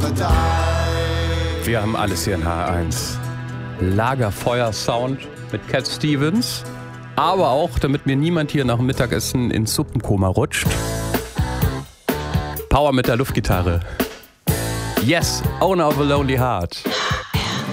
Wir haben alles hier in H1. Lagerfeuer-Sound mit Cat Stevens. Aber auch, damit mir niemand hier nach dem Mittagessen ins Suppenkoma rutscht. Power mit der Luftgitarre. Yes, Owner of a Lonely Heart.